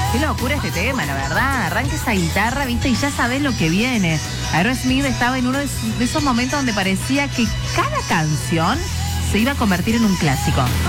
Qué locura este tema, la verdad. Arranca esa guitarra, viste, y ya sabes lo que viene. Aerosmith estaba en uno de esos momentos donde parecía que cada canción se iba a convertir en un clásico.